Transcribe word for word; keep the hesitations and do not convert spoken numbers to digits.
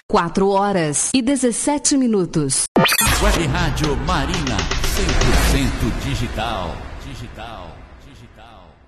quatro horas e dezessete minutos. Web Rádio Marina, cem por cento digital. Digital, digital.